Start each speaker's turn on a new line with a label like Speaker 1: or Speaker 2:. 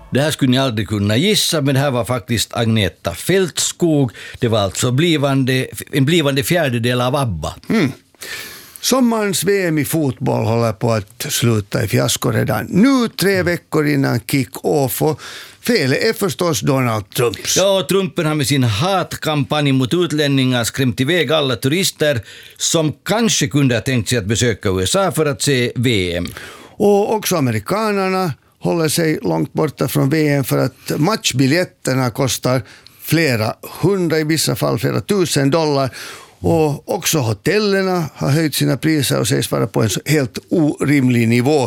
Speaker 1: Det här skulle ni aldrig kunna gissa, men det här var faktiskt Agneta Fältskog. Det var alltså en blivande fjärdedel av ABBA.
Speaker 2: Sommarens VM i fotboll håller på att sluta i fiasko redan nu 3 veckor innan kick-off, och felet är förstås Donald Trumps.
Speaker 1: Ja, Trumpen har med sin hatkampanj mot utlänningar skrämt iväg alla turister som kanske kunde ha tänkt sig att besöka USA för att se VM.
Speaker 2: Och också amerikanerna håller sig långt borta från VM för att matchbiljetterna kostar flera hundra, i vissa fall flera $1000. Och också hotellerna har höjt sina priser och sägs vara på en helt orimlig nivå.